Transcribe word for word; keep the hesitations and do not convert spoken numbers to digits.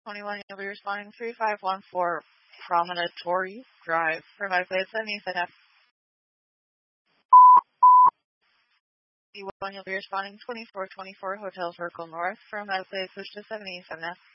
twenty-one, you'll be responding three five one four Promontory Drive. Provide place seventy-seven F. one, you'll be responding twenty-four twenty-four Hotel Circle North. Provide place seventy-seven F.